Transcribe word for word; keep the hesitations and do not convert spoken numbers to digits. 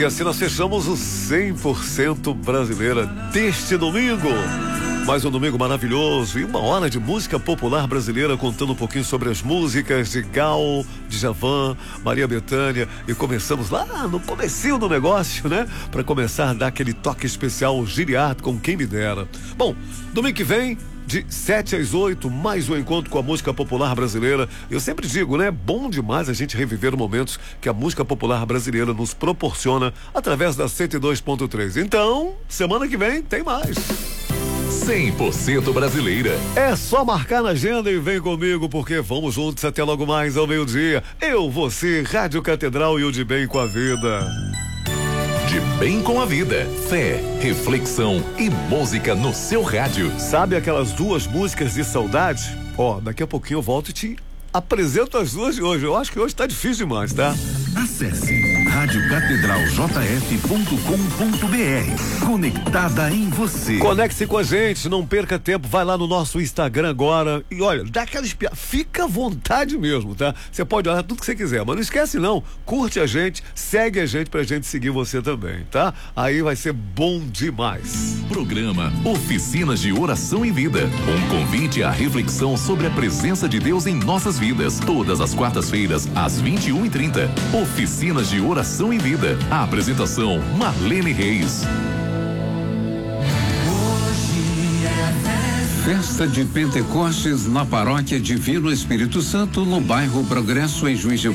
E assim nós fechamos o cem por cento brasileira deste domingo. Mais um domingo maravilhoso e uma hora de música popular brasileira, contando um pouquinho sobre as músicas de Gal, Djavan, Maria Bethânia, e começamos lá no comecinho do negócio, né? Para começar a dar aquele toque especial giriátrico, com quem me dera. Bom, domingo que vem, de sete às oito, mais um encontro com a música popular brasileira. Eu sempre digo, né? Bom demais a gente reviver momentos que a música popular brasileira nos proporciona através da cento e dois ponto três. Então, semana que vem tem mais. cem por cento brasileira. É só marcar na agenda e vem comigo, porque vamos juntos até logo mais ao meio-dia. Eu, você, Rádio Catedral e o De Bem com a Vida. De Bem com a Vida. Fé, reflexão e música no seu rádio. Sabe aquelas duas músicas de saudade? Ó, daqui a pouquinho eu volto e te apresento as duas de hoje. Eu acho que hoje tá difícil demais, tá? Acesse rádio catedral j f ponto com ponto b r. Conectada em você. Conecte-se com a gente, não perca tempo, vai lá no nosso Instagram agora e olha, dá aquela espiada, fica à vontade mesmo, tá? Você pode olhar tudo que você quiser, mas não esquece não, curte a gente, segue a gente pra gente seguir você também, tá? Aí vai ser bom demais. Programa Oficinas de Oração e Vida, um convite à reflexão sobre a presença de Deus em nossas vidas, todas as quartas-feiras às vinte e uma e trinta. Oficinas de Oração e Vida. A apresentação Marlene Reis. Festa de Pentecostes na Paróquia Divino Espírito Santo, no bairro Progresso, em Juiz de